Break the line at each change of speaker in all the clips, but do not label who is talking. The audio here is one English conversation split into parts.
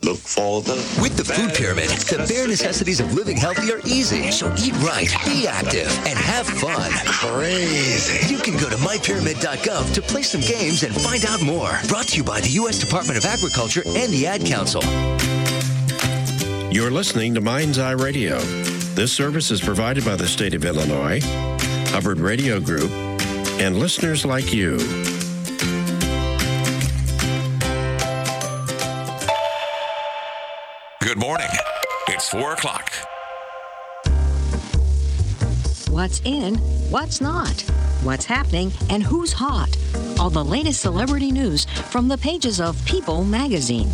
Look for the...
With the Food Pyramid, the bare necessities of living healthy are easy. So eat right, be active, and have fun.
Crazy.
You can go to mypyramid.gov to play some games and find out more. Brought to you by the U.S. Department of Agriculture and the Ad Council.
You're listening to Mind's Eye Radio. This service is provided by the state of Illinois, Hubbard Radio Group, and listeners like you.
Good morning. It's 4 o'clock.
What's in, what's not, what's happening, and who's hot. All the latest celebrity news from the pages of People magazine.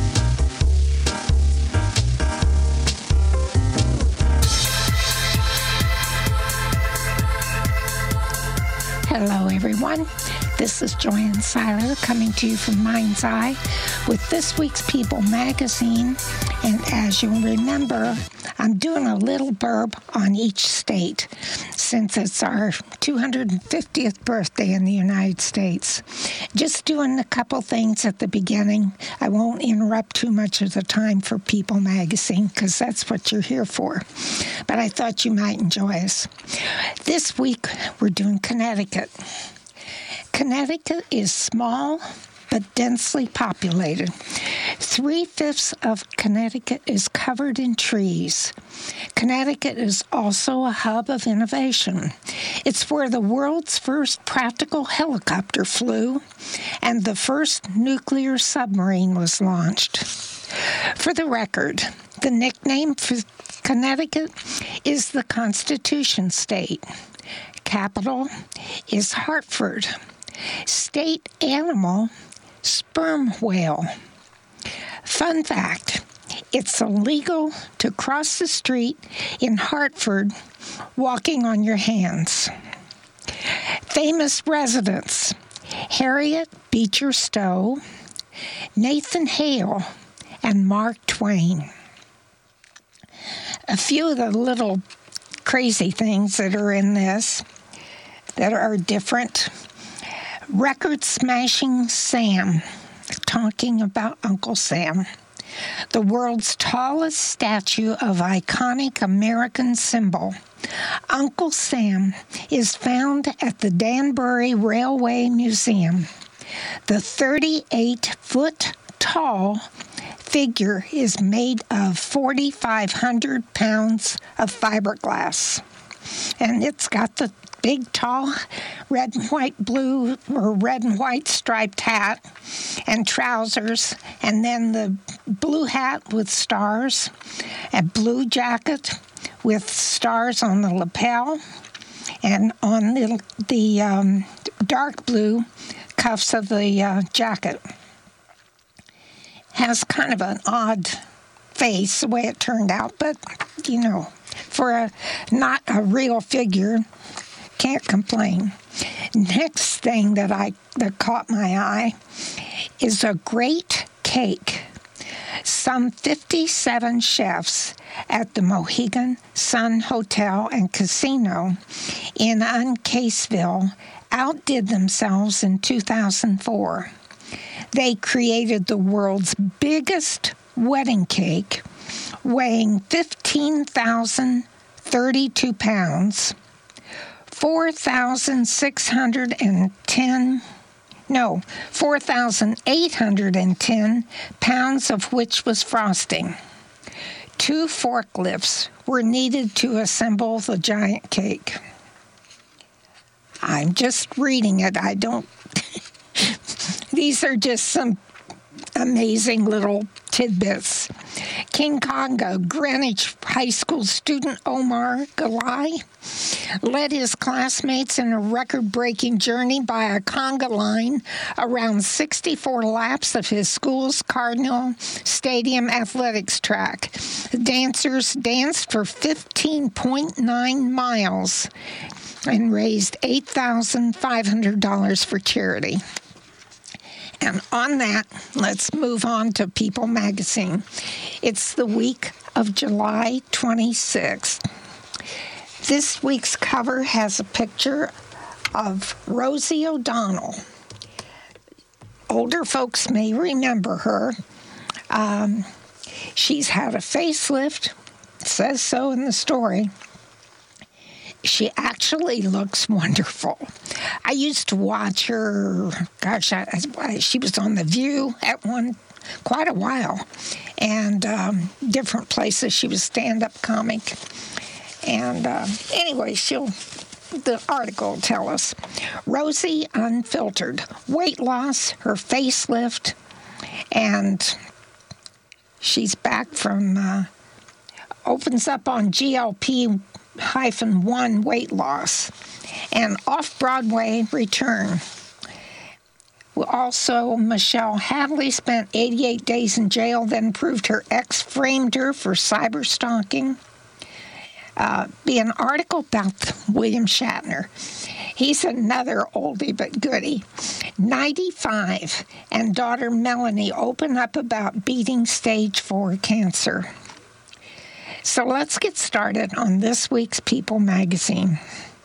Hello, everyone. This is Joanne Seiler coming to you from Mind's Eye with this week's People magazine. And as you'll remember, I'm doing a little blurb on each state since it's our 250th birthday in the United States. Just doing a couple things at the beginning. I won't interrupt too much of the time for People magazine because that's what you're here for. But I thought you might enjoy us. This week, we're doing Connecticut. Connecticut is small but densely populated. 3/5 of Connecticut is covered in trees. Connecticut is also a hub of innovation. It's where the world's first practical helicopter flew and the first nuclear submarine was launched. For the record, the nickname for Connecticut is the Constitution State. Capital is Hartford. State animal, sperm whale. Fun fact, it's illegal to cross the street in Hartford walking on your hands. Famous residents, Harriet Beecher Stowe, Nathan Hale, and Mark Twain. A few of the little crazy things that are in this that are different. Record-smashing Sam, talking about Uncle Sam. The world's tallest statue of iconic American symbol. Uncle Sam is found at the Danbury Railway Museum. The 38-foot tall figure is made of 4,500 pounds of fiberglass. And it's got the big, tall, red and white blue or red and white striped hat and trousers, and then the blue hat with stars, a blue jacket with stars on the lapel, and on the dark blue cuffs of the jacket. Has kind of an odd face, the way it turned out, but, you know, for not a real figure, can't complain. Next thing that caught my eye is a great cake. Some 57 chefs at the Mohegan Sun Hotel and Casino in Uncaseville outdid themselves in 2004. They created the world's biggest wedding cake, weighing 15,032 pounds, 4,810 pounds of which was frosting. 2 forklifts were needed to assemble the giant cake. I'm just reading it. I don't... These are just some amazing little tidbits. King Conga, Greenwich High School student Omar Galai led his classmates in a record-breaking journey by a conga line around 64 laps of his school's Cardinal Stadium athletics track. The dancers danced for 15.9 miles and raised $8,500 for charity. And on that, let's move on to People magazine. It's the week of July 26th. This week's cover has a picture of Rosie O'Donnell. Older folks may remember her. She's had a facelift. It says so in the story. She actually looks wonderful. I used to watch her, she was on The View at quite a while, and different places. She was stand-up comic. And anyway, the article will tell us. Rosie Unfiltered, weight loss, her facelift, and she's back from, opens up on GLP-1 weight loss, and off-Broadway return. Also, Michelle Hadley spent 88 days in jail, then proved her ex framed her for cyber stalking. Be an article about William Shatner. He's another oldie but goodie. 95, and daughter Melanie open up about beating stage 4 cancer. So let's get started on this week's People magazine.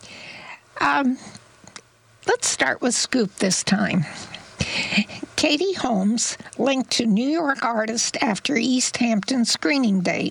Let's start with Scoop this time. Katie Holmes linked to New York artist after East Hampton screening date.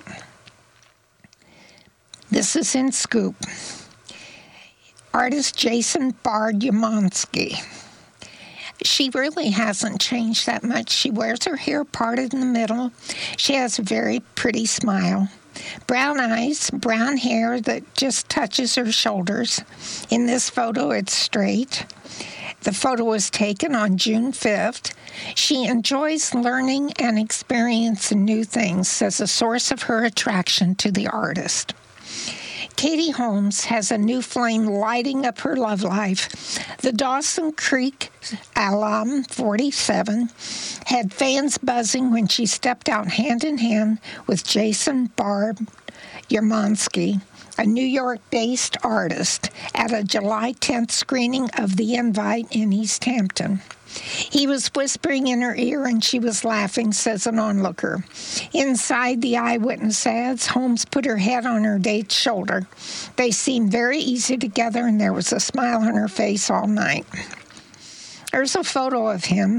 This is in Scoop. Artist Jason Bard-Yamanski. She really hasn't changed that much. She wears her hair parted in the middle. She has a very pretty smile. Brown eyes, brown hair that just touches her shoulders. In this photo, it's straight. The photo was taken on June 5th. She enjoys learning and experiencing new things as a source of her attraction to the artist. Katie Holmes has a new flame lighting up her love life. The Dawson Creek alum, 47, had fans buzzing when she stepped out hand in hand with Jason Bard-Yamanski, a New York-based artist, at a July 10th screening of The Invite in East Hampton. He was whispering in her ear and she was laughing, says an onlooker. Inside the eyewitness adds, Holmes put her head on her date's shoulder. They seemed very easy together and there was a smile on her face all night. There's a photo of him.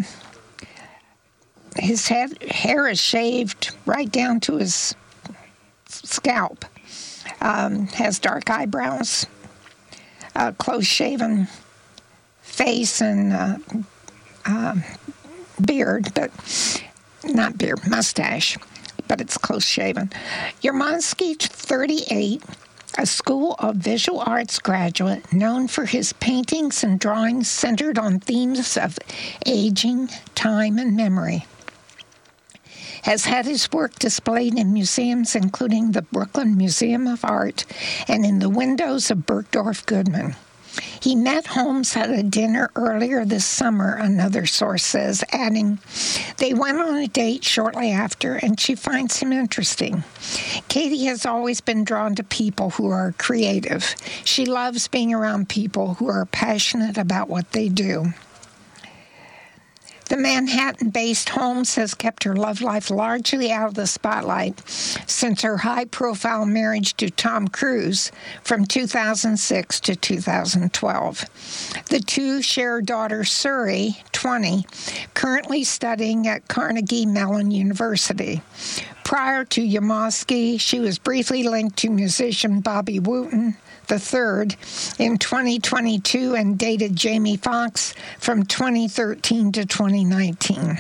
His hair is shaved right down to his scalp. Has dark eyebrows, close-shaven face, and beard, but not beard, mustache, but it's close-shaven. Yamanski, 38, a School of Visual Arts graduate known for his paintings and drawings centered on themes of aging, time, and memory, has had his work displayed in museums including the Brooklyn Museum of Art and in the windows of Bergdorf Goodman. He met Holmes at a dinner earlier this summer, another source says, adding, they went on a date shortly after, and she finds him interesting. Katie has always been drawn to people who are creative. She loves being around people who are passionate about what they do. The Manhattan-based Holmes has kept her love life largely out of the spotlight since her high-profile marriage to Tom Cruise from 2006 to 2012. The two share a daughter, Suri, 20, currently studying at Carnegie Mellon University. Prior to Yamanski, she was briefly linked to musician Bobby Wooten III in 2022 and dated Jamie Foxx from 2013 to 2019.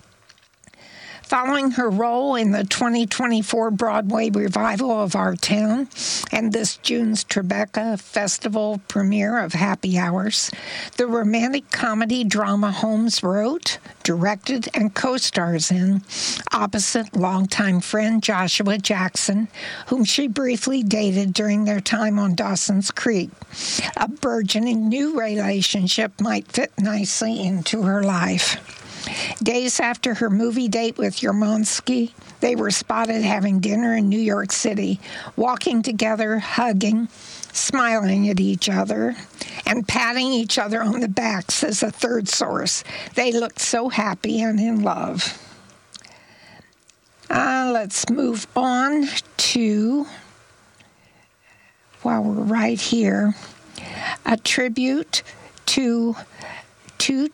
Following her role in the 2024 Broadway revival of Our Town and this June's Tribeca Festival premiere of Happy Hours, the romantic comedy drama Holmes wrote, directed, and co-stars in, opposite longtime friend Joshua Jackson, whom she briefly dated during their time on Dawson's Creek. A burgeoning new relationship might fit nicely into her life. Days after her movie date with Yamanski, they were spotted having dinner in New York City, walking together, hugging, smiling at each other, and patting each other on the back, says a third source. They looked so happy and in love. Let's move on to, while we're right here, a tribute to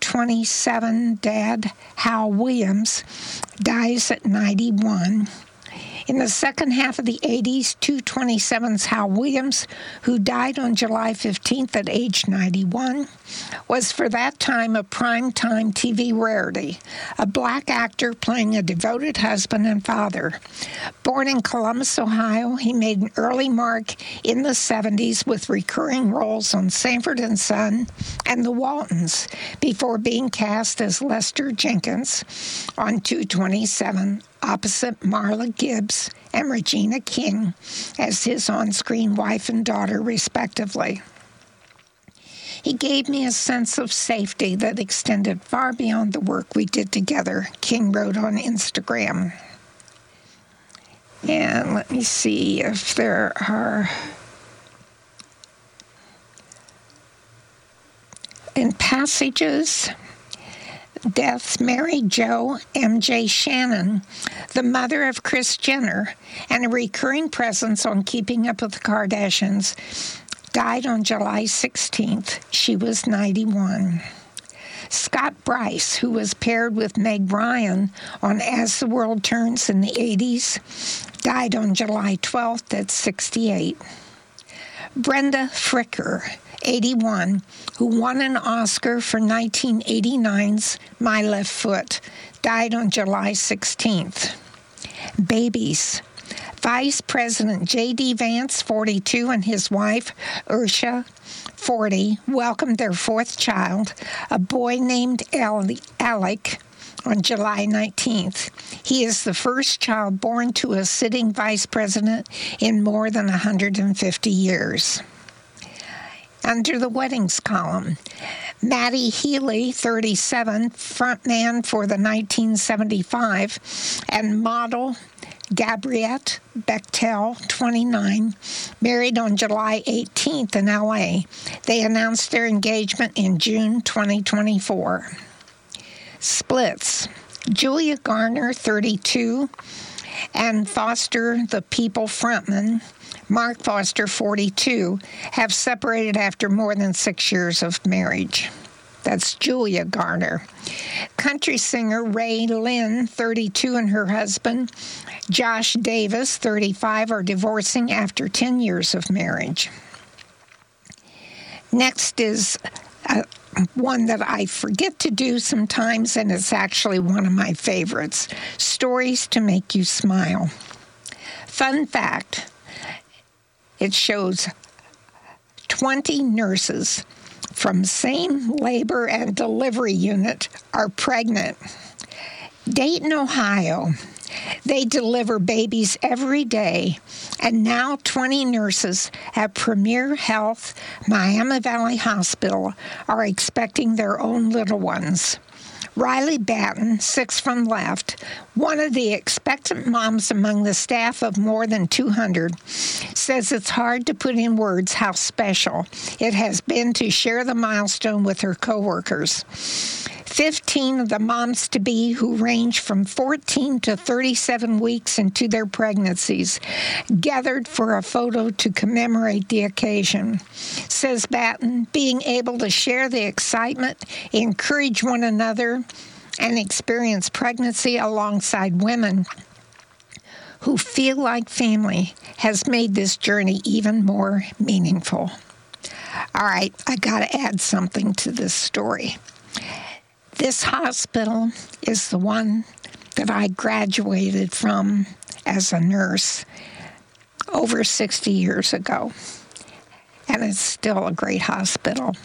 227 dad Hal Williams dies at 91. In the second half of the 80s, 227's Hal Williams, who died on July 15th at age 91, was for that time a prime-time TV rarity, a black actor playing a devoted husband and father. Born in Columbus, Ohio, he made an early mark in the 70s with recurring roles on Sanford and Son and The Waltons, before being cast as Lester Jenkins on 227, opposite Marla Gibbs and Regina King as his on-screen wife and daughter, respectively. He gave me a sense of safety that extended far beyond the work we did together, King wrote on Instagram. And let me see if there are... In passages... Deaths, Mary Jo M.J. Shannon, the mother of Kris Jenner, and a recurring presence on Keeping Up with the Kardashians, died on July 16th. She was 91. Scott Bryce, who was paired with Meg Ryan on As the World Turns in the 80s, died on July 12th at 68. Brenda Fricker, 81, who won an Oscar for 1989's My Left Foot, died on July 16th. Babies. Vice President J.D. Vance, 42, and his wife, Ursha, 40, welcomed their fourth child, a boy named Alec, on July 19th. He is the first child born to a sitting vice president in more than 150 years. Under the weddings column, Matty Healy, 37, frontman for the 1975, and model Gabriette Bechtel, 29, married on July 18th in L.A. They announced their engagement in June 2024. Splits. Julia Garner, 32, and Foster the People frontman, Mark Foster, 42, have separated after more than 6 years of marriage. That's Julia Garner. Country singer Ray Lynn, 32, and her husband, Josh Davis, 35, are divorcing after 10 years of marriage. Next is one that I forget to do sometimes, and it's actually one of my favorites. Stories to make you smile. Fun fact, it shows 20 nurses from same labor and delivery unit are pregnant. Dayton, Ohio. They deliver babies every day, and now 20 nurses at Premier Health, Miami Valley Hospital, are expecting their own little ones. Riley Batten, 6 from left, one of the expectant moms among the staff of more than 200, says it's hard to put in words how special it has been to share the milestone with her coworkers. 15 of the moms-to-be, who range from 14 to 37 weeks into their pregnancies, gathered for a photo to commemorate the occasion. Says Batten, being able to share the excitement, encourage one another, and experience pregnancy alongside women who feel like family has made this journey even more meaningful. All right, I got to add something to this story. This hospital is the one that I graduated from as a nurse over 60 years ago, and it's still a great hospital.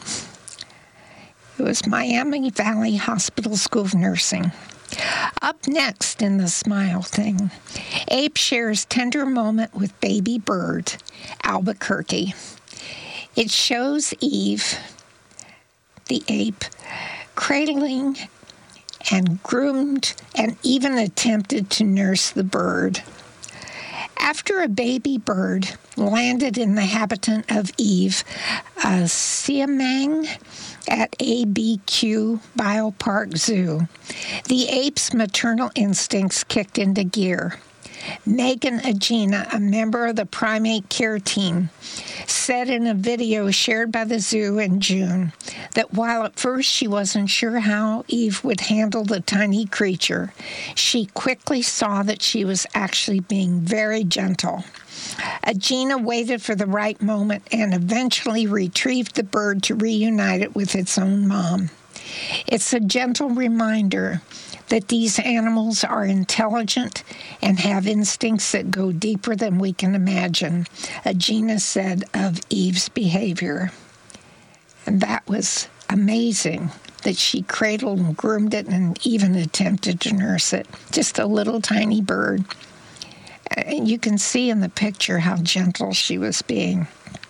It was Miami Valley Hospital School of Nursing. Up next in the smile thing, Abe shares tender moment with baby bird, Albuquerque. It shows Eve, the ape, cradling and groomed and even attempted to nurse the bird. After a baby bird landed in the habitat of Eve, a siamang at ABQ Biopark Zoo, the ape's maternal instincts kicked into gear. Megan Agena, a member of the primate care team, said in a video shared by the zoo in June that while at first she wasn't sure how Eve would handle the tiny creature, she quickly saw that she was actually being very gentle. Agena waited for the right moment and eventually retrieved the bird to reunite it with its own mom. It's a gentle reminder that these animals are intelligent and have instincts that go deeper than we can imagine, Agena said of Eve's behavior. And that was amazing that she cradled and groomed it and even attempted to nurse it. Just a little tiny bird. And you can see in the picture how gentle she was being.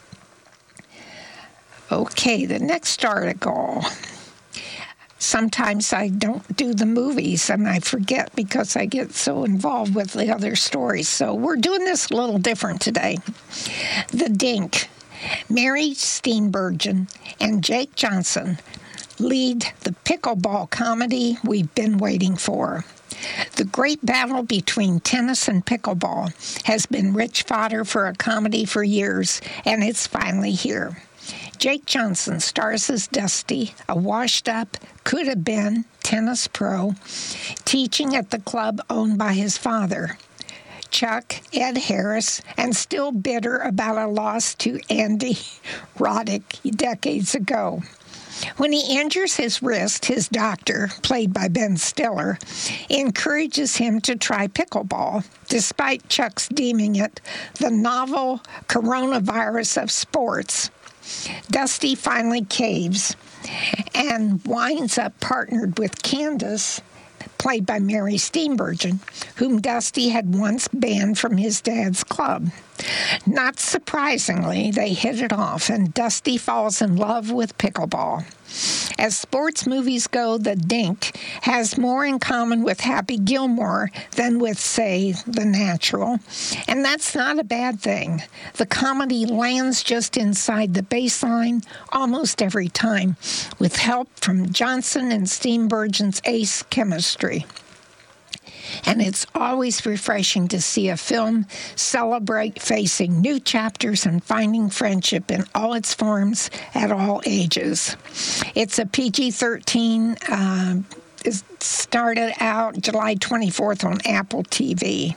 Okay, the next article. Sometimes I don't do the movies and I forget because I get so involved with the other stories. So we're doing this a little different today. The Dink. Mary Steenburgen and Jake Johnson lead the pickleball comedy we've been waiting for. The great battle between tennis and pickleball has been rich fodder for a comedy for years, and it's finally here. Jake Johnson stars as Dusty, a washed-up, could-have-been tennis pro, teaching at the club owned by his father, Chuck Ed Harris, and still bitter about a loss to Andy Roddick decades ago. When he injures his wrist, his doctor, played by Ben Stiller, encourages him to try pickleball, despite Chuck's deeming it the novel coronavirus of sports. Dusty finally caves and winds up partnered with Candace, played by Mary Steenburgen, whom Dusty had once banned from his dad's club. Not surprisingly, they hit it off, and Dusty falls in love with pickleball. As sports movies go, The Dink has more in common with Happy Gilmore than with, say, The Natural, and that's not a bad thing. The comedy lands just inside the baseline almost every time, with help from Johnson and Steenburgen's ace chemistry. And it's always refreshing to see a film celebrate facing new chapters and finding friendship in all its forms at all ages. It's a PG-13. It started out July 24th on Apple TV.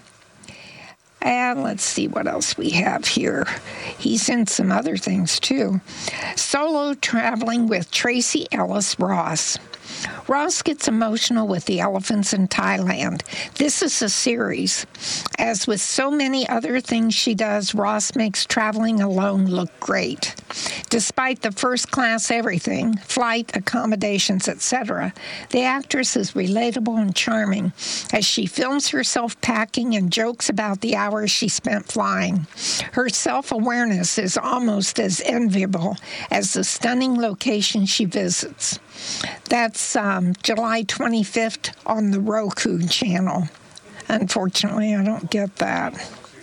And let's see what else we have here. He's in some other things, too. Solo traveling with Tracy Ellis Ross. Ross gets emotional with the elephants in Thailand. This is a series. As with so many other things she does, Ross makes traveling alone look great. Despite the first-class everything, flight, accommodations, etc., the actress is relatable and charming as she films herself packing and jokes about the hours she spent flying. Her self-awareness is almost as enviable as the stunning location she visits. That's July 25th on the Roku channel. Unfortunately, I don't get that.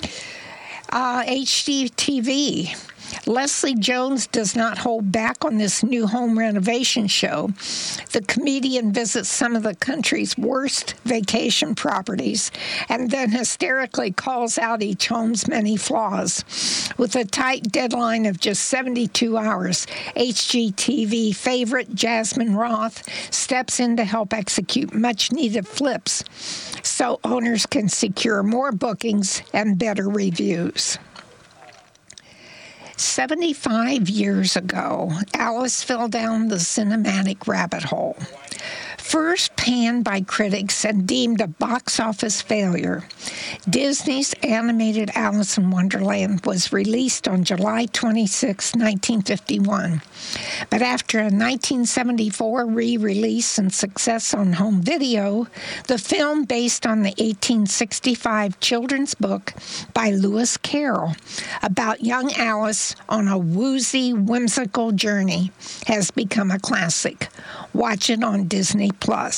HGTV. Leslie Jones does not hold back on this new home renovation show. The comedian visits some of the country's worst vacation properties and then hysterically calls out each home's many flaws. With a tight deadline of just 72 hours, HGTV favorite Jasmine Roth steps in to help execute much-needed flips so owners can secure more bookings and better reviews. 75 years ago, Alice fell down the cinematic rabbit hole. First panned by critics and deemed a box office failure, Disney's animated Alice in Wonderland was released on July 26, 1951. But after a 1974 re-release and success on home video, the film, based on the 1865 children's book by Lewis Carroll about young Alice on a woozy, whimsical journey, has become a classic. Watch it on Disney+.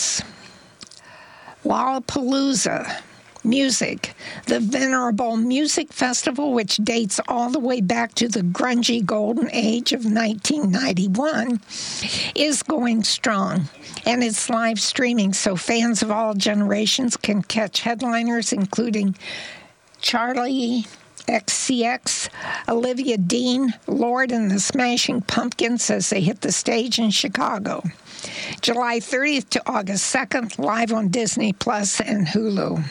Lollapalooza. Music. The venerable music festival, which dates all the way back to the grungy golden age of 1991, is going strong, and it's live streaming so fans of all generations can catch headliners including Charlie XCX, Olivia Dean, Lord and the Smashing Pumpkins as they hit the stage in Chicago. July 30th to August 2nd, live on Disney Plus and Hulu.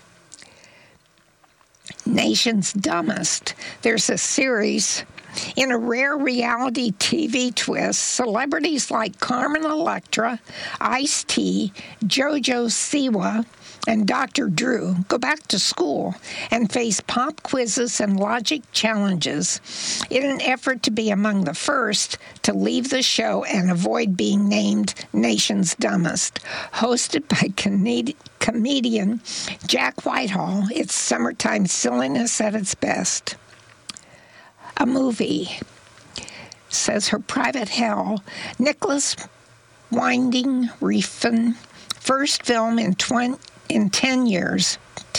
Nation's Dumbest. There's a series. In a rare reality TV twist, celebrities like Carmen Electra, Ice-T, JoJo Siwa, and Dr. Drew go back to school and face pop quizzes and logic challenges in an effort to be among the first to leave the show and avoid being named Nation's Dumbest. Hosted by comedian Jack Whitehall, it's summertime silliness at its best. A movie. Says Her Private Hell. Nicholas Winding Refn, first film in 10 years,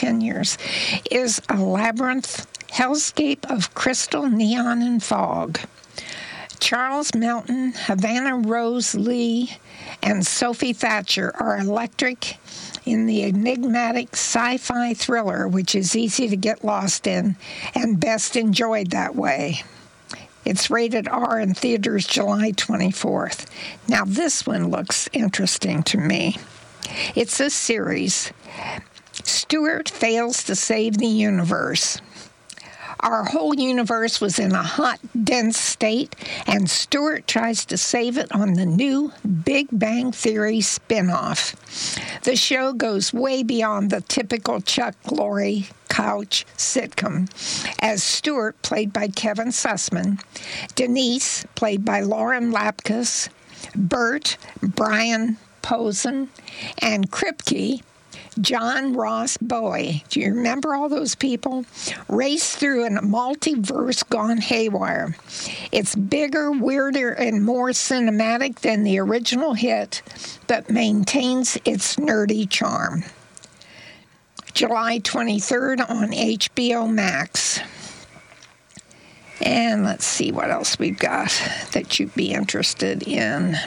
is a labyrinth hellscape of crystal, neon, and fog. Charles Melton, Havana Rose Lee, and Sophie Thatcher are electric in the enigmatic sci-fi thriller, which is easy to get lost in and best enjoyed that way. It's rated R in theaters July 24th. Now this one looks interesting to me. It's a series. Stuart fails to save the universe. Our whole universe was in a hot, dense state, and Stuart tries to save it on the new Big Bang Theory spinoff. The show goes way beyond the typical Chuck Lorre couch sitcom, as Stuart, played by Kevin Sussman, Denise, played by Lauren Lapkus, Bert, Brian Posen, and Kripke, John Ross Bowie. Do you remember all those people? Race through a multiverse gone haywire. It's bigger, weirder, and more cinematic than the original hit, but maintains its nerdy charm. July 23rd on HBO Max. And let's see what else we've got that you'd be interested in.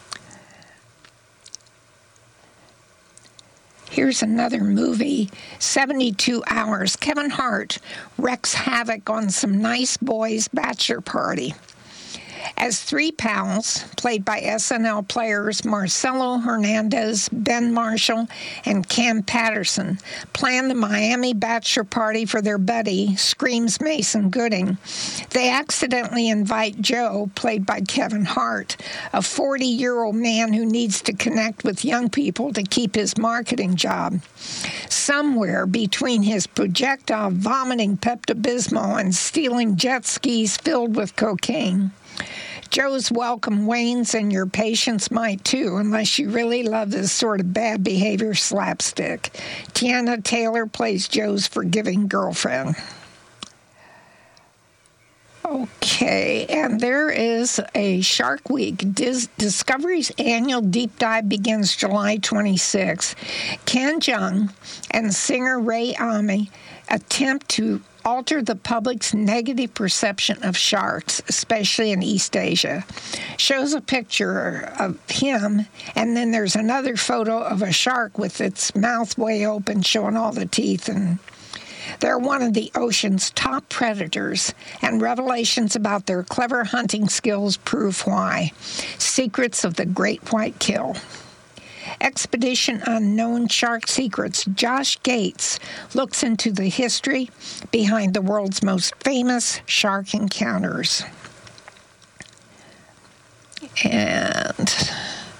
Here's another movie, 72 Hours. Kevin Hart wreaks havoc on some nice boys' bachelor party. As three pals, played by SNL players Marcelo Hernandez, Ben Marshall, and Cam Patterson, plan the Miami bachelor party for their buddy, Scream's Mason Gooding, they accidentally invite Joe, played by Kevin Hart, a 40-year-old man who needs to connect with young people to keep his marketing job. Somewhere between his projectile vomiting Pepto-Bismol and stealing jet skis filled with cocaine, Joe's welcome wanes, and your patience might too, unless you really love this sort of bad behavior slapstick. Tiana Taylor plays Joe's forgiving girlfriend. Okay, and there is a Shark Week. Discovery's annual deep dive begins July 26. Ken Jeong and singer Ray Ame attempt to alter the public's negative perception of sharks, especially in East Asia. Shows a picture of him, and then there's another photo of a shark with its mouth way open, showing all the teeth. And they're one of the ocean's top predators, and revelations about their clever hunting skills prove why. Secrets of the Great White Kill. Expedition Unknown Shark Secrets, Josh Gates looks into the history behind the world's most famous shark encounters. And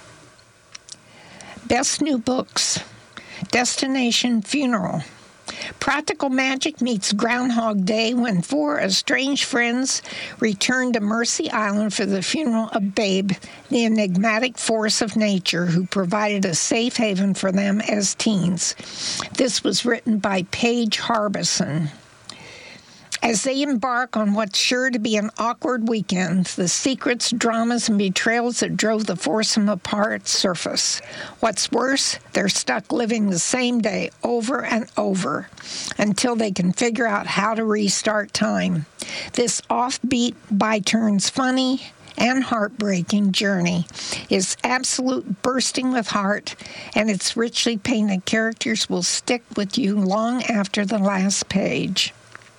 best new books, Destination Funeral. Practical Magic meets Groundhog Day when four estranged friends return to Mercy Island for the funeral of Babe, the enigmatic force of nature who provided a safe haven for them as teens. This was written by Paige Harbison. As they embark on what's sure to be an awkward weekend, the secrets, dramas, and betrayals that drove the foursome apart surface. What's worse, they're stuck living the same day over and over until they can figure out how to restart time. This offbeat, by turns funny, and heartbreaking journey. It's absolute bursting with heart, and its richly painted characters will stick with you long after the last page.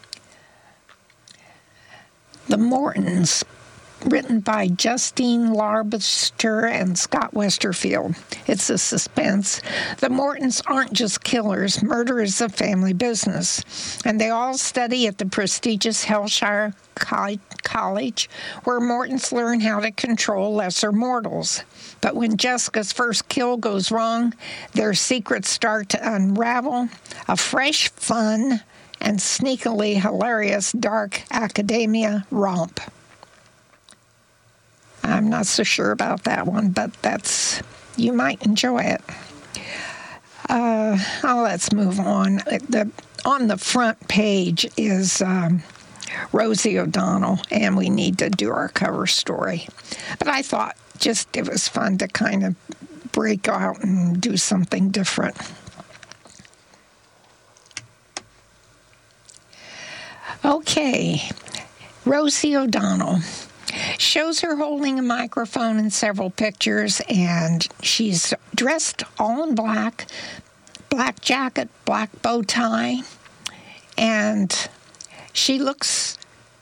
The Mortons, written by Justine Larbuster and Scott Westerfield. It's a suspense. The Mortons aren't just killers. Murder is a family business. And they all study at the prestigious Hellshire College, where Mortons learn how to control lesser mortals. But when Jessica's first kill goes wrong, their secrets start to unravel. A fresh, fun, and sneakily hilarious dark academia romp. I'm not so sure about that one, but you might enjoy it. Let's move on. On the front page is Rosie O'Donnell, and we need to do our cover story. But I thought it was fun to kind of break out and do something different. Okay, Rosie O'Donnell. Shows her holding a microphone in several pictures, and she's dressed all in black jacket, black bow tie, and she looks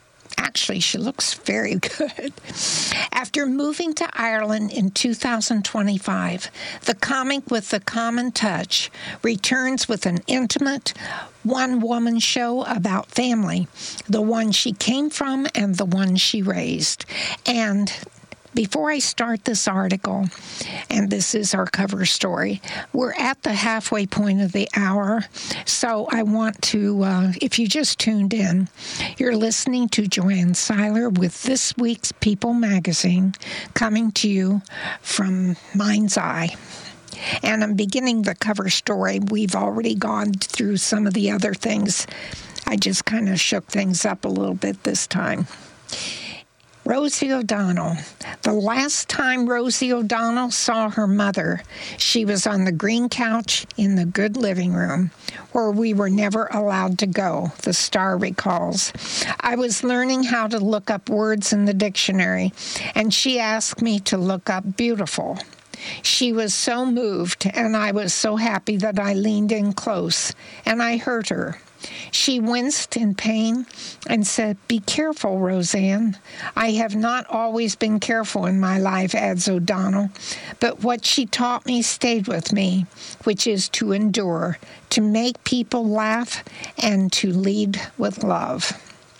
very good. After moving to Ireland in 2025, the comic with the common touch returns with an intimate one-woman show about family, the one she came from and the one she raised. And before I start this article, and this is our cover story, we're at the halfway point of the hour, so I want to, if you just tuned in, you're listening to Joanne Seiler with this week's People magazine, coming to you from Mind's Eye. And I'm beginning the cover story. We've already gone through some of the other things. I just kind of shook things up a little bit this time. Rosie O'Donnell. The last time Rosie O'Donnell saw her mother, she was on the green couch in the good living room, where we were never allowed to go, the Star recalls. I was learning how to look up words in the dictionary, and she asked me to look up beautiful. She was so moved, and I was so happy that I leaned in close, and I heard her. She winced in pain and said, "Be careful, Roseanne. I have not always been careful in my life," adds O'Donnell, "but what she taught me stayed with me, which is to endure, to make people laugh, and to lead with love."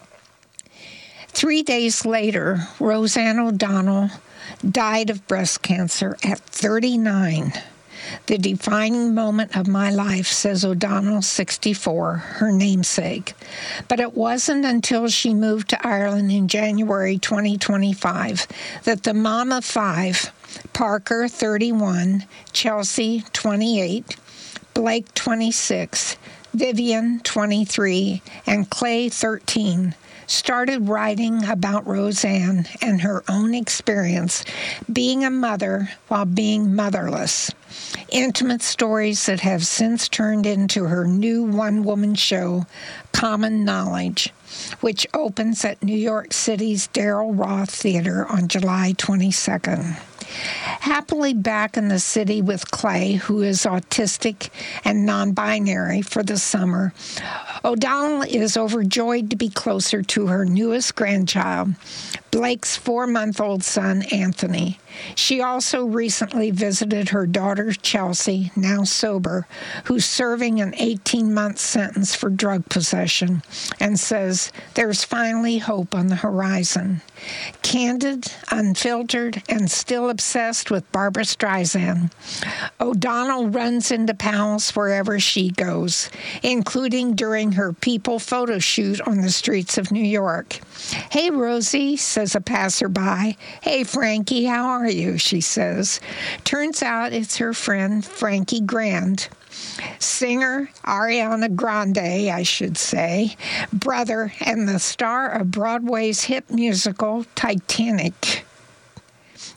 3 days later, Roseanne O'Donnell died of breast cancer at 39. "The defining moment of my life," says O'Donnell, 64, her namesake. But it wasn't until she moved to Ireland in January 2025 that the mom of five, Parker, 31, Chelsea, 28, Blake, 26, Vivian, 23, and Clay, 13, started writing about Roseanne and her own experience being a mother while being motherless. Intimate stories that have since turned into her new one-woman show, Common Knowledge, which opens at New York City's Daryl Roth Theater on July 22nd. Happily back in the city with Clay, who is autistic and non-binary, for the summer, O'Donnell is overjoyed to be closer to her newest grandchild, Blake's 4-month-old son, Anthony. She also recently visited her daughter, Chelsea, now sober, who's serving an 18-month sentence for drug possession, and says there's finally hope on the horizon. Candid, unfiltered, and still obsessed with Barbra Streisand, O'Donnell runs into pals wherever she goes, including during her People photo shoot on the streets of New York. "Hey, Rosie," says a passerby. "Hey, Frankie, how are you?" she says. Turns out it's her friend Frankie Grande. Singer Ariana Grande, I should say, brother, and the star of Broadway's hit musical Titanic.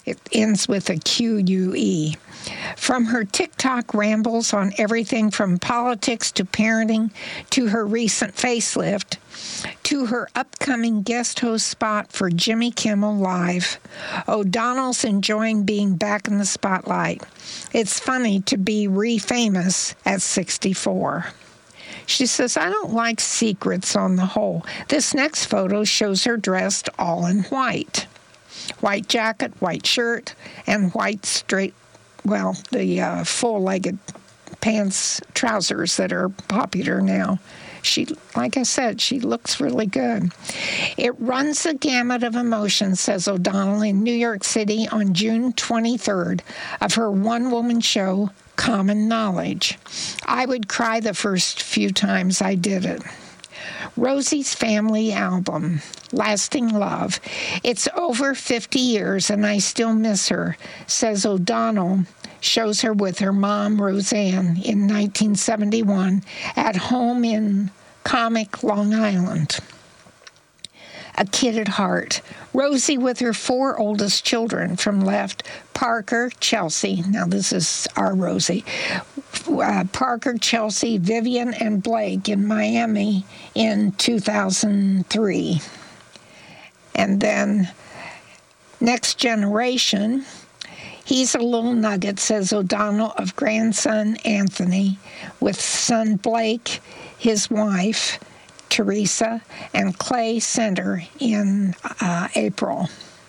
It ends with a QUE. From her TikTok rambles on everything from politics to parenting to her recent facelift to her upcoming guest host spot for Jimmy Kimmel Live, O'Donnell's enjoying being back in the spotlight. It's funny to be re-famous at 64. She says, I don't like secrets on the whole. This next photo shows her dressed all in white. White jacket, white shirt, and white the full-legged pants, trousers that are popular now. She, like I said, she looks really good. It runs the gamut of emotions, says O'Donnell, in New York City on June 23rd of her one-woman show, Common Knowledge. I would cry the first few times I did it. Rosie's family album, Lasting Love. It's over 50 years and I still miss her, says O'Donnell. Shows her with her mom, Roseanne, in 1971 at home in Comic, Long Island. A Kid at Heart. Rosie with her 4 oldest children from left, Parker, Chelsea. Now this is our Rosie. Parker, Chelsea, Vivian, and Blake in Miami in 2003. And then Next Generation. He's a little nugget, says O'Donnell, of grandson Anthony, with son Blake, his wife, Teresa, and Clay Center in April.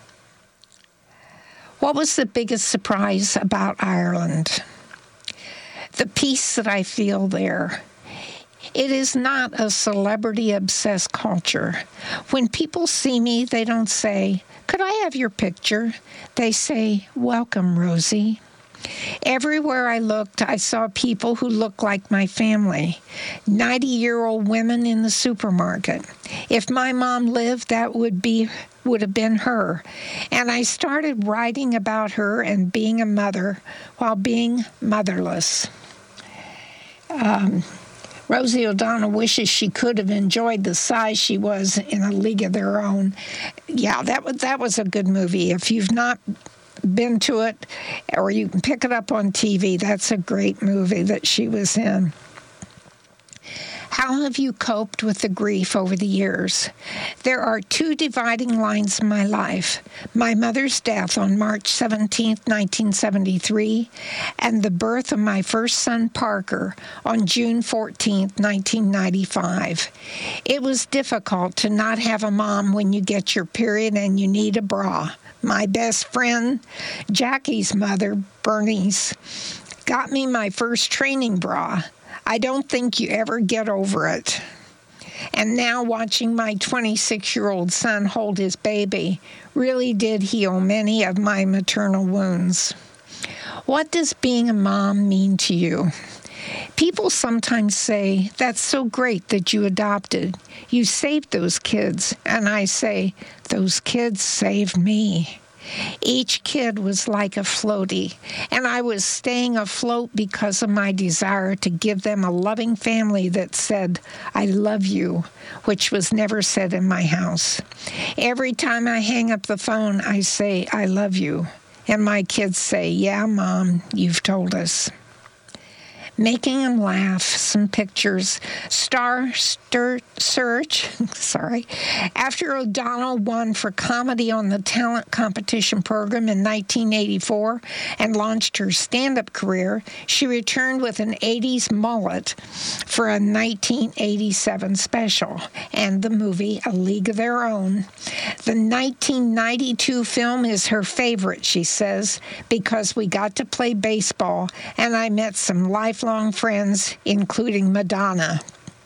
What was the biggest surprise about Ireland? The peace that I feel there. It is not a celebrity-obsessed culture. When people see me, they don't say, could I have your picture? They say, welcome, Rosie. Everywhere I looked, I saw people who looked like my family. 90-year-old women in the supermarket. If my mom lived, that would have been her. And I started writing about her and being a mother while being motherless. Rosie O'Donnell wishes she could have enjoyed the size she was in A League of Their Own. Yeah, that was a good movie. If you've not been to it, or you can pick it up on TV, that's a great movie that she was in. How have you coped with the grief over the years? There are 2 dividing lines in my life. My mother's death on March 17, 1973, and the birth of my first son, Parker, on June 14, 1995. It was difficult to not have a mom when you get your period and you need a bra. My best friend, Jackie's mother, Bernice, got me my first training bra. I don't think you ever get over it. And now watching my 26-year-old son hold his baby really did heal many of my maternal wounds. What does being a mom mean to you? People sometimes say, that's so great that you adopted. You saved those kids. And I say, those kids saved me. Each kid was like a floaty, and I was staying afloat because of my desire to give them a loving family that said, I love you, which was never said in my house. Every time I hang up the phone, I say, I love you. And my kids say, yeah, Mom, you've told us. Making them laugh, some pictures. Star Search, After O'Donnell won for comedy on the talent competition program in 1984 and launched her stand-up career, she returned with an 80s mullet for a 1987 special and the movie A League of Their Own. The 1992 film is her favorite, she says, because we got to play baseball and I met some lifelong friends, including Madonna.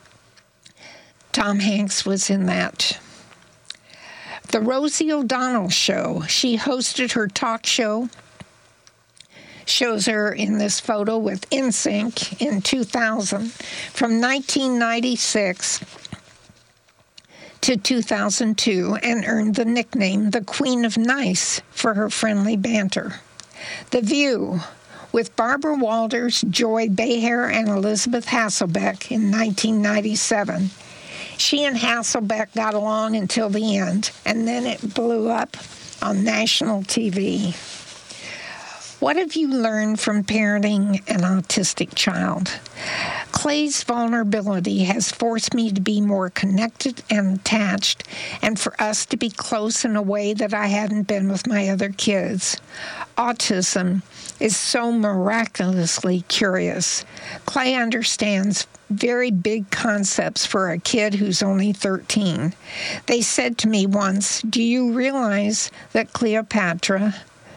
Tom Hanks was in that. The Rosie O'Donnell Show. She hosted her talk show. Shows her in this photo with NSYNC in 2000. From 1996 to 2002, and earned the nickname the Queen of Nice for her friendly banter. The View, with Barbara Walters, Joy Behar, and Elizabeth Hasselbeck in 1997. She and Hasselbeck got along until the end, and then it blew up on national TV. What have you learned from parenting an autistic child? Clay's vulnerability has forced me to be more connected and attached, and for us to be close in a way that I hadn't been with my other kids. Autism is so miraculously curious. Clay understands very big concepts for a kid who's only 13. They said to me once, "Do you realize that Cleopatra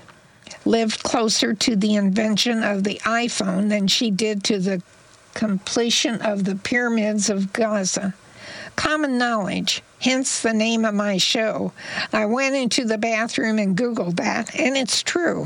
lived closer to the invention of the iPhone than she did to the completion of the pyramids of Giza?" Common knowledge, hence the name of my show. I went into the bathroom and Googled that, and it's true.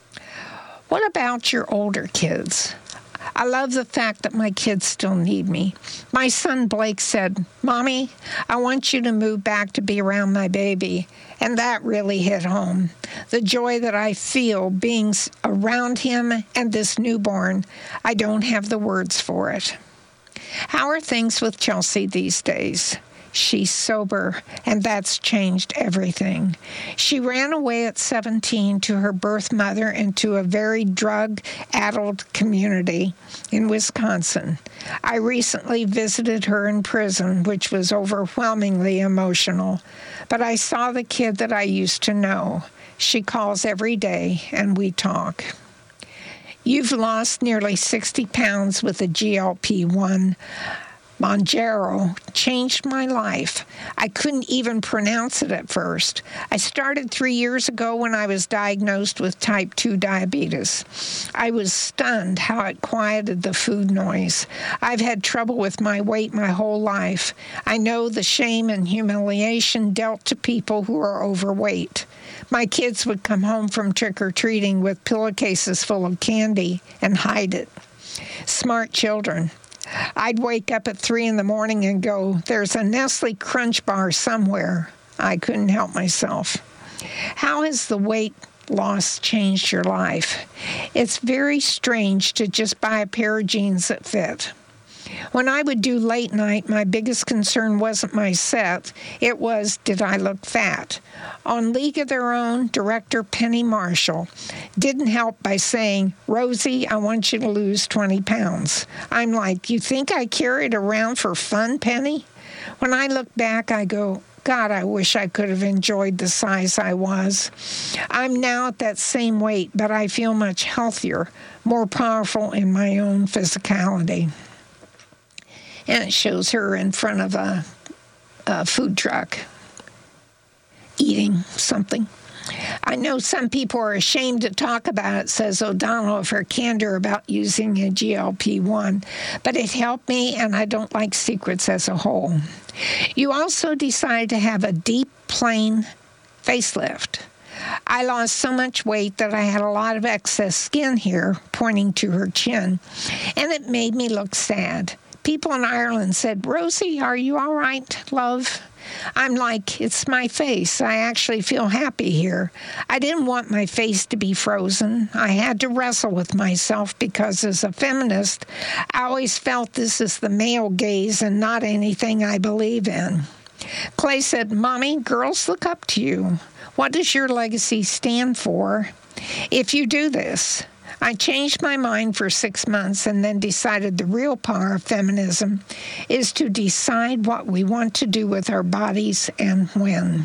What about your older kids? I love the fact that my kids still need me. My son Blake said, "Mommy, I want you to move back to be around my baby." And that really hit home. The joy that I feel being around him and this newborn, I don't have the words for it. How are things with Chelsea these days? She's sober, and that's changed everything. She ran away at 17 to her birth mother and to a very drug-addled community in Wisconsin. I recently visited her in prison, which was overwhelmingly emotional. But I saw the kid that I used to know. She calls every day, and we talk. You've lost nearly 60 pounds with a GLP-1. Mounjaro changed my life. I couldn't even pronounce it at first. I started 3 years ago when I was diagnosed with type 2 diabetes. I was stunned how it quieted the food noise. I've had trouble with my weight my whole life. I know the shame and humiliation dealt to people who are overweight. My kids would come home from trick-or-treating with pillowcases full of candy and hide it. Smart children. I'd wake up at 3 in the morning and go, "There's a Nestle Crunch bar somewhere." I couldn't help myself. How has the weight loss changed your life? It's very strange to just buy a pair of jeans that fit. When I would do late night, my biggest concern wasn't my set. It was, did I look fat? On League of Their Own, director Penny Marshall didn't help by saying, "Rosie, I want you to lose 20 pounds. I'm like, "You think I carry it around for fun, Penny?" When I look back, I go, God, I wish I could have enjoyed the size I was. I'm now at that same weight, but I feel much healthier, more powerful in my own physicality. And it shows her in front of a food truck eating something. I know some people are ashamed to talk about it, says O'Donnell, of her candor about using a GLP-1, but it helped me, and I don't like secrets as a whole. You also decided to have a deep, plain facelift. I lost so much weight that I had a lot of excess skin here, pointing to her chin, and it made me look sad. People in Ireland said, "Rosie, are you all right, love?" I'm like, it's my face. I actually feel happy here. I didn't want my face to be frozen. I had to wrestle with myself because as a feminist, I always felt this is the male gaze and not anything I believe in. Clay said, "Mommy, girls look up to you. What does your legacy stand for if you do this?" I changed my mind for 6 months and then decided the real power of feminism is to decide what we want to do with our bodies and when.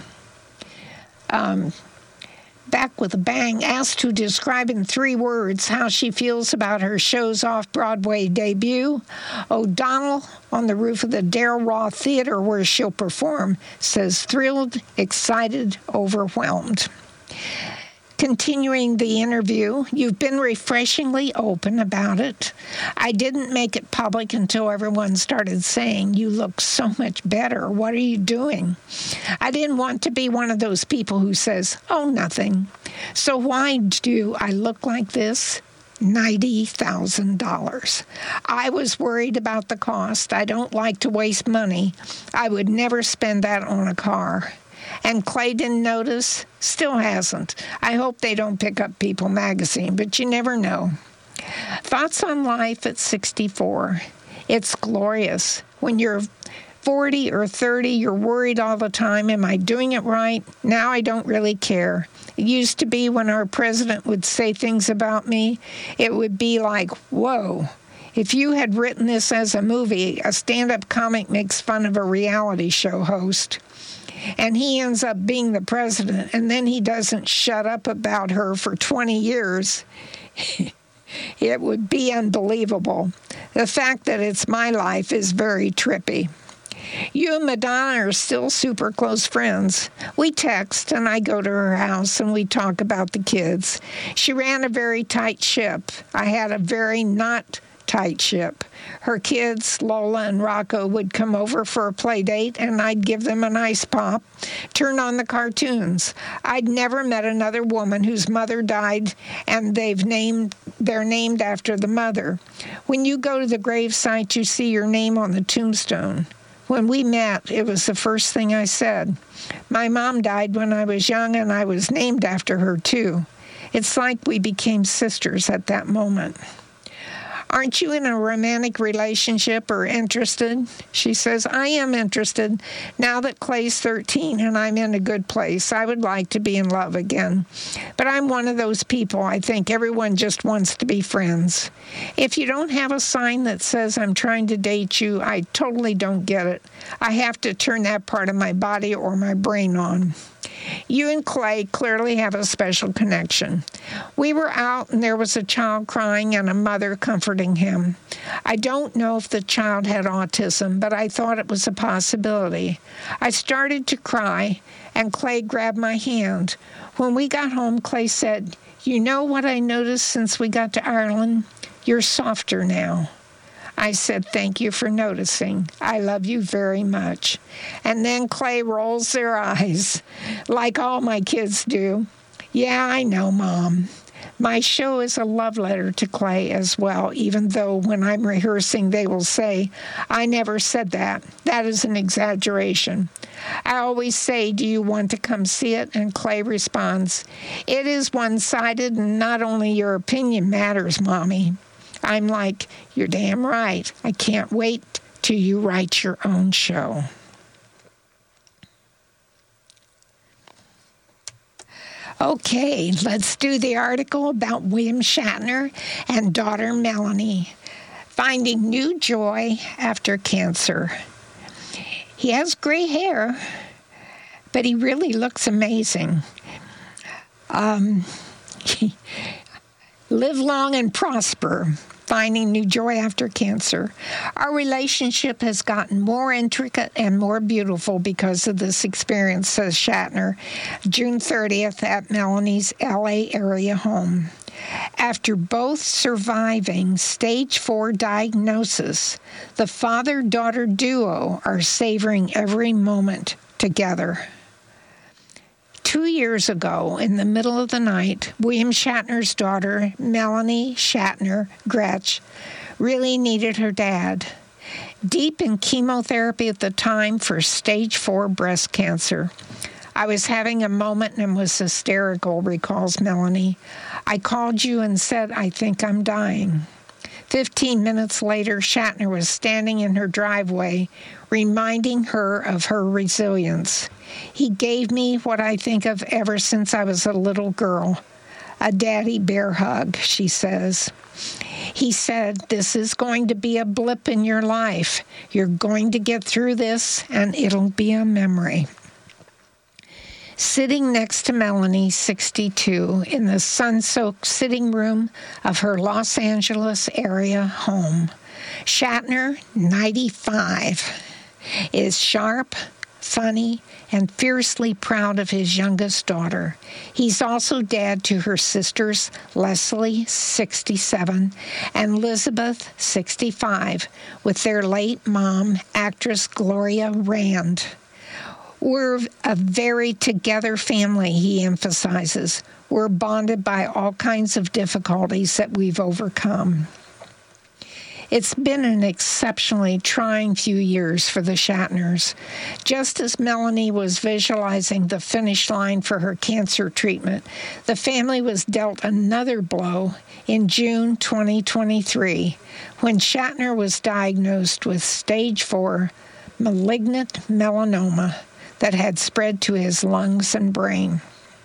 Back with a Bang asked to describe in 3 words how she feels about her show's off-Broadway debut. O'Donnell, on the roof of the Darrell Roth Theater where she'll perform, says thrilled, excited, overwhelmed. Continuing the interview, you've been refreshingly open about it. I didn't make it public until everyone started saying, "You look so much better. What are you doing?" I didn't want to be one of those people who says, "Oh, nothing." So why do I look like this? $90,000. I was worried about the cost. I don't like to waste money. I would never spend that on a car. And Clay didn't notice, still hasn't. I hope they don't pick up People magazine, but you never know. Thoughts on life at 64. It's glorious when you're 40 or 30, you're worried all the time. Am I doing it right? Now I don't really care. It used to be when our president would say things about me, it would be like, whoa. If you had written this as a movie, a stand-up comic makes fun of a reality show host, and he ends up being the president, and then he doesn't shut up about her for 20 years. It would be unbelievable. The fact that it's my life is very trippy. You and Madonna are still super close friends. We text, and I go to her house, and we talk about the kids. She ran a very tight ship. I had a very not tight ship. Her kids, Lola and Rocco, would come over for a play date, and I'd give them an ice pop, turn on the cartoons. I'd never met another woman whose mother died, and they're named after the mother. When you go to the gravesite, you see your name on the tombstone. When we met, it was the first thing I said. My mom died when I was young, and I was named after her, too. It's like we became sisters at that moment. Aren't you in a romantic relationship or interested? She says, I am interested. Now that Clay's 13 and I'm in a good place, I would like to be in love again. But I'm one of those people, I think everyone just wants to be friends. If you don't have a sign that says I'm trying to date you, I totally don't get it. I have to turn that part of my body or my brain on. You and Clay clearly have a special connection. We were out and there was a child crying and a mother comforting him. I don't know if the child had autism, but I thought it was a possibility. I started to cry and Clay grabbed my hand. When we got home, Clay said, "You know what I noticed since we got to Ireland? You're softer now." I said, "Thank you for noticing. I love you very much." And then Clay rolls their eyes, like all my kids do. Yeah, I know, Mom. My show is a love letter to Clay as well, even though when I'm rehearsing, they will say, "I never said that. That is an exaggeration." I always say, "Do you want to come see it?" And Clay responds, "It is one-sided, and not only your opinion matters, Mommy." I'm like, "You're damn right. I can't wait till you write your own show." Okay, let's do the article about William Shatner and daughter Melanie finding new joy after cancer. He has gray hair, but he really looks amazing. Live long and prosper. Finding new joy after cancer. Our relationship has gotten more intricate and more beautiful because of this experience, says Shatner, June 30th at Melanie's LA area home. After both surviving stage 4 diagnosis, the father-daughter duo are savoring every moment together. 2 years ago, in the middle of the night, William Shatner's daughter, Melanie Shatner Gretsch, really needed her dad. Deep in chemotherapy at the time for stage 4 breast cancer. I was having a moment and was hysterical, recalls Melanie. I called you and said, "I think I'm dying." 15 minutes later, Shatner was standing in her driveway, reminding her of her resilience. He gave me what I think of ever since I was a little girl, a daddy bear hug, she says. He said, "This is going to be a blip in your life. You're going to get through this, and it'll be a memory." Sitting next to Melanie, 62, in the sun-soaked sitting room of her Los Angeles area home, Shatner, 95, is sharp, funny, and fiercely proud of his youngest daughter. He's also dad to her sisters, Leslie, 67, and Elizabeth, 65, with their late mom, actress Gloria Rand. We're a very together family, he emphasizes. We're bonded by all kinds of difficulties that we've overcome. It's been an exceptionally trying few years for the Shatners. Just as Melanie was visualizing the finish line for her cancer treatment, the family was dealt another blow in June 2023 when Shatner was diagnosed with stage 4 malignant melanoma that had spread to his lungs and brain.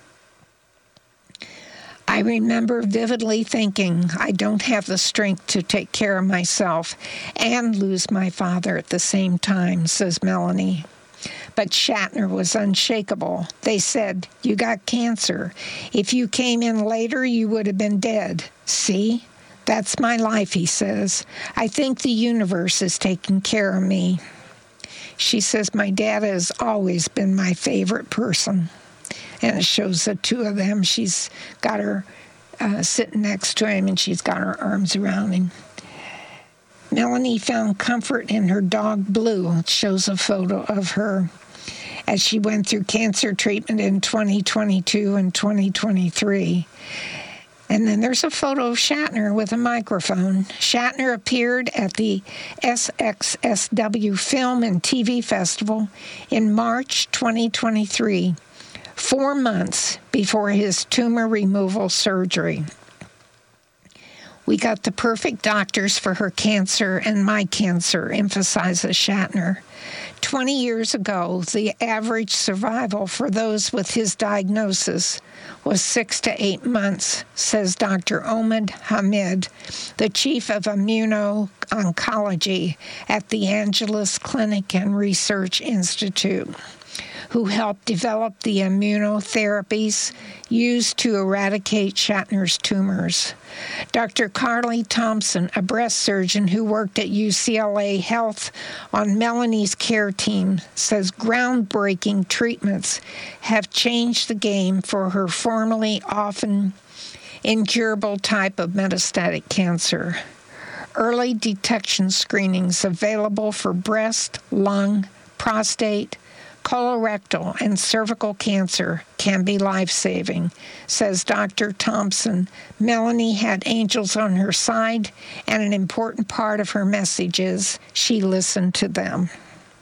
I remember vividly thinking, I don't have the strength to take care of myself and lose my father at the same time, says Melanie. But Shatner was unshakable. They said, you got cancer. If you came in later, you would have been dead. See? That's my life, he says. I think the universe is taking care of me. She says, my dad has always been my favorite person. And it shows the two of them. She's got her sitting next to him, and she's got her arms around him. Melanie found comfort in her dog, Blue. It shows a photo of her as she went through cancer treatment in 2022 and 2023. And then there's a photo of Shatner with a microphone. Shatner appeared at the SXSW Film and TV Festival in March 2023, 4 months before his tumor removal surgery. We got the perfect doctors for her cancer and my cancer, emphasizes Shatner. 20 years ago, the average survival for those with his diagnosis was 6 to 8 months, says Dr. Omid Hamid, the chief of immuno-oncology at the Angeles Clinic and Research Institute, who helped develop the immunotherapies used to eradicate Shatner's tumors. Dr. Carly Thompson, a breast surgeon who worked at UCLA Health on Melanie's care team, says groundbreaking treatments have changed the game for her formerly often incurable type of metastatic cancer. Early detection screenings available for breast, lung, prostate, colorectal, and cervical cancer can be life-saving, says Dr. Thompson. Melanie had angels on her side, and an important part of her message is she listened to them.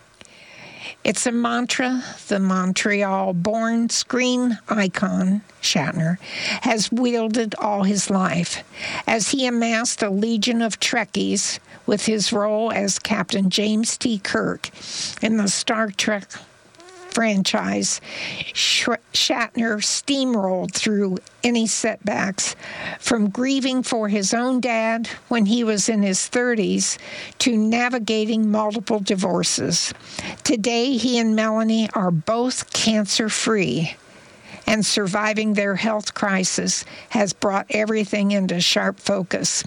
It's a mantra the Montreal-born screen icon, Shatner, has wielded all his life. As he amassed a legion of Trekkies with his role as Captain James T. Kirk in the Star Trek franchise, Shatner steamrolled through any setbacks, from grieving for his own dad when he was in his 30s to navigating multiple divorces. Today, he and Melanie are both cancer-free, and surviving their health crisis has brought everything into sharp focus.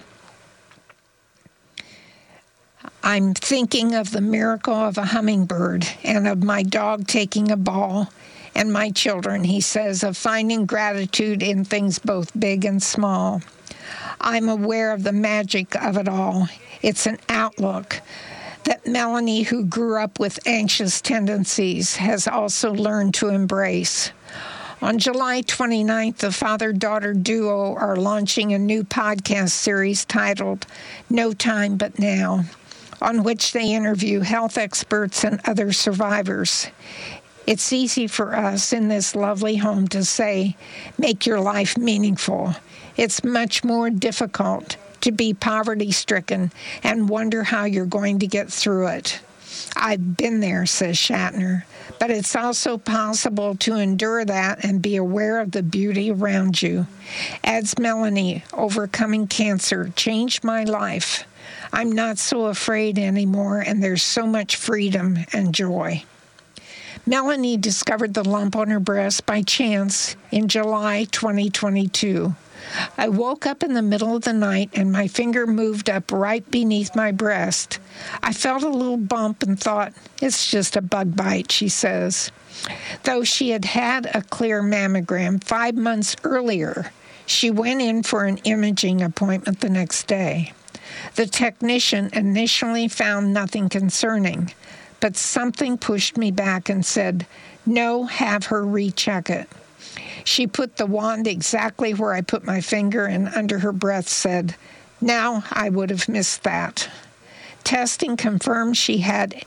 I'm thinking of the miracle of a hummingbird and of my dog taking a ball, and my children, he says, of finding gratitude in things both big and small. I'm aware of the magic of it all. It's an outlook that Melanie, who grew up with anxious tendencies, has also learned to embrace. On July 29th, the father-daughter duo are launching a new podcast series titled No Time But Now, on which they interview health experts and other survivors. It's easy for us in this lovely home to say, make your life meaningful. It's much more difficult to be poverty-stricken and wonder how you're going to get through it. I've been there, says Shatner, but it's also possible to endure that and be aware of the beauty around you. Adds Melanie, overcoming cancer changed my life. I'm not so afraid anymore, and there's so much freedom and joy. Melanie discovered the lump on her breast by chance in July 2022. I woke up in the middle of the night and my finger moved up right beneath my breast. I felt a little bump and thought, it's just a bug bite, she says. Though she had had a clear mammogram 5 months earlier, she went in for an imaging appointment the next day. The technician initially found nothing concerning, but something pushed me back and said, no, have her recheck it. She put the wand exactly where I put my finger and under her breath said, now I would have missed that. Testing confirmed she had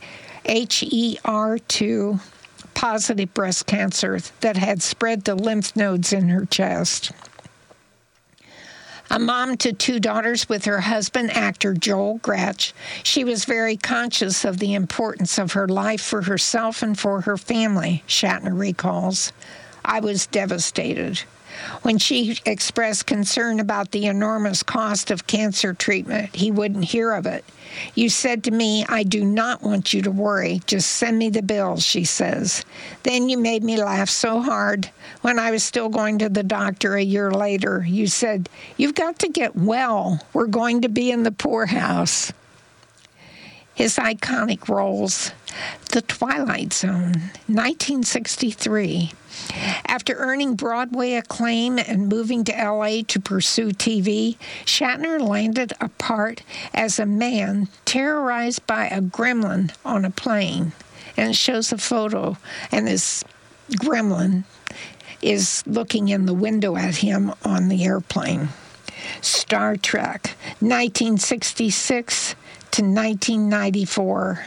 HER2 positive breast cancer that had spread to lymph nodes in her chest. A mom to 2 daughters with her husband, actor Joel Gretsch, she was very conscious of the importance of her life for herself and for her family, Shatner recalls. I was devastated. When she expressed concern about the enormous cost of cancer treatment, he wouldn't hear of it. You said to me, I do not want you to worry. Just send me the bills, she says. Then you made me laugh so hard. When I was still going to the doctor a year later, you said, you've got to get well. We're going to be in the poorhouse. His iconic roles. The Twilight Zone, 1963. After earning Broadway acclaim and moving to L.A. to pursue TV, Shatner landed a part as a man terrorized by a gremlin on a plane. And it shows a photo, and this gremlin is looking in the window at him on the airplane. Star Trek, 1966 to 1994.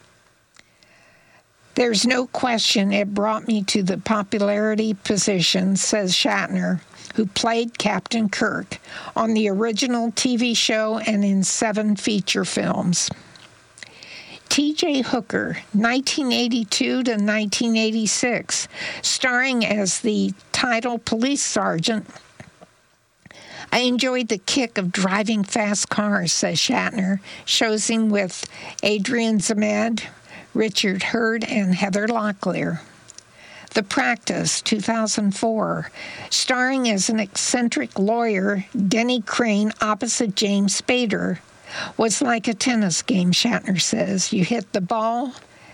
There's no question it brought me to the popularity position, says Shatner, who played Captain Kirk on the original TV show and in 7 feature films. T.J. Hooker, 1982 to 1986, starring as the title police sergeant. I enjoyed the kick of driving fast cars, says Shatner. Shows him with Adrian Zmed, Richard Hurd, and Heather Locklear. The Practice, 2004, starring as an eccentric lawyer, Denny Crane opposite James Spader, was like a tennis game, Shatner says. You hit the ball,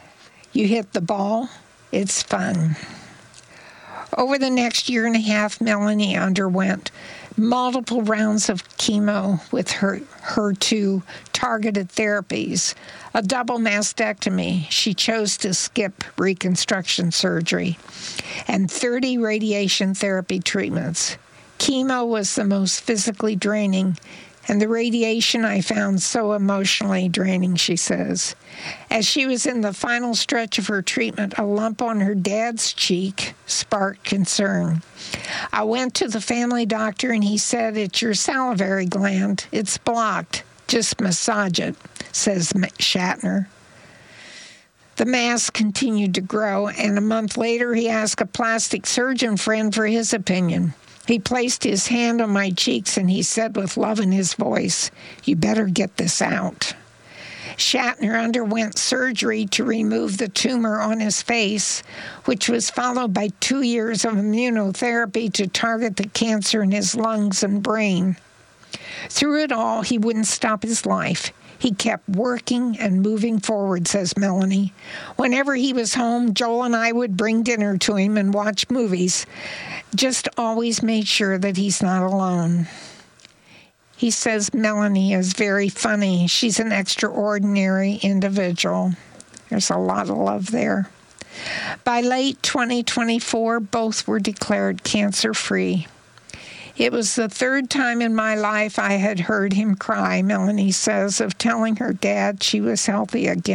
it's fun. Over the next year and a half, Melanie underwent multiple rounds of chemo with her 2 targeted therapies, a double mastectomy. She chose to skip reconstruction surgery, and 30 radiation therapy treatments. Chemo was the most physically draining, and the radiation I found so emotionally draining, she says. As she was in the final stretch of her treatment, a lump on her dad's cheek sparked concern. I went to the family doctor, and he said, it's your salivary gland. It's blocked. Just massage it, says Shatner. The mass continued to grow, and a month later, he asked a plastic surgeon friend for his opinion. He placed his hand on my cheeks, and he said with love in his voice, you better get this out. Shatner underwent surgery to remove the tumor on his face, which was followed by 2 years of immunotherapy to target the cancer in his lungs and brain. Through it all, he wouldn't stop his life. He kept working and moving forward, says Melanie. Whenever he was home, Joel and I would bring dinner to him and watch movies. Just always made sure that he's not alone. He says Melanie is very funny. She's an extraordinary individual. There's a lot of love there. By late 2024, both were declared cancer-free. It was the 3rd time in my life I had heard him cry, Melanie says, of telling her dad she was healthy again.